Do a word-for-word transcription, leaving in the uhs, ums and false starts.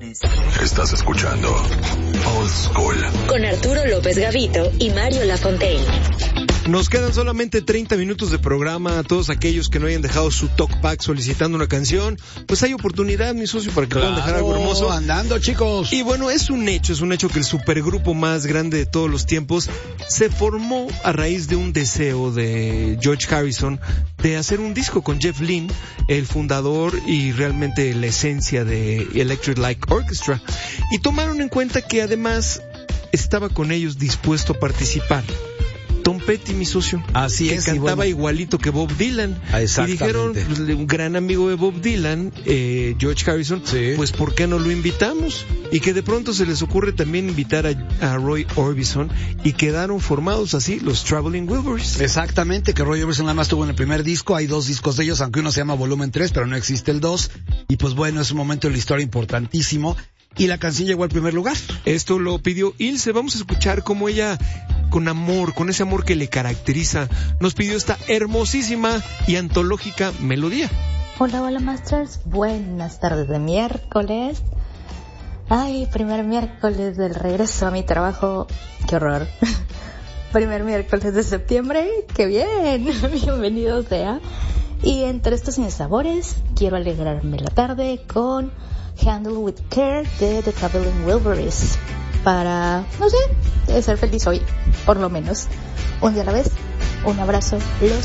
Estás escuchando Old School con Arturo López Gavito y Mario Lafontaine. Nos quedan solamente treinta minutos de programa. A todos aquellos que no hayan dejado su talkback solicitando una canción, pues hay oportunidad, mi socio, para que claro, puedan dejar algo hermoso. Andando, chicos. Y bueno, es un hecho, es un hecho que el supergrupo más grande de todos los tiempos se formó a raíz de un deseo de George Harrison de hacer un disco con Jeff Lynne, el fundador y realmente la esencia de Electric Light Orchestra. Y tomaron en cuenta que además estaba con ellos dispuesto a participar Tom Petty, mi socio. Así que es. cantaba bueno. igualito que Bob Dylan. Exactamente. Y dijeron, pues, un gran amigo de Bob Dylan, eh, George Harrison, sí. pues ¿por qué no lo invitamos? Y que de pronto se les ocurre también invitar a, a Roy Orbison, y quedaron formados así los Traveling Wilburys. Exactamente, que Roy Orbison nada más tuvo en el primer disco. Hay dos discos de ellos, aunque uno se llama Volumen tres, pero no existe el dos. Y pues bueno, es un momento de la historia importantísimo. Y la canción llegó al primer lugar. Esto lo pidió Ilse. Vamos a escuchar cómo ella, con amor, con ese amor que le caracteriza, nos pidió esta hermosísima y antológica melodía. Hola, hola, Masters. Buenas tardes de miércoles. Ay, primer miércoles del regreso a mi trabajo. Qué horror. Primer miércoles de septiembre. ¡Qué bien! Bienvenido sea. Y entre estos sinsabores, quiero alegrarme la tarde con Handle with Care de The Traveling Wilburys, para, no sé, ser feliz hoy, por lo menos. Un día a la vez, un abrazo, los